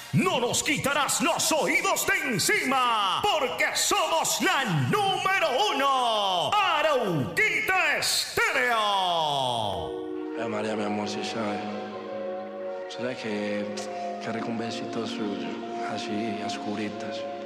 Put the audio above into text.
No nos quitarás los oídos de encima, porque somos la número 1. Arauquita Estéreo. María, mi amor, si sabes. Sabes que rico un besito suyo, así, a oscuritas.